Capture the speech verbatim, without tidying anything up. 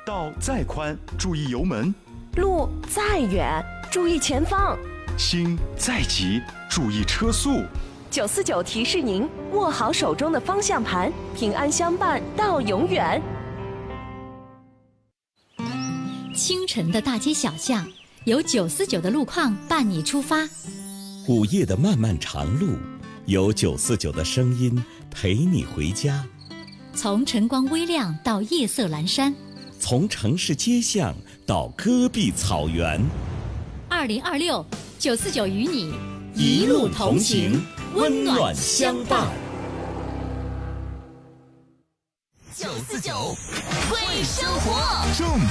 道再宽，注意油门； 路再远，注意前方； 心再急，注意车速。 九四九提示您：握好手中的方向盘，平安相伴到永远。 清晨的大街小巷，有九四九的路况伴你出发； 午夜的漫漫长路，有九四九的声音陪你回家。 从晨光微亮到夜色阑珊， 从城市街巷到戈壁草原。 二零二六，九四九与你一路同行，温暖相伴。 九四九，会生活。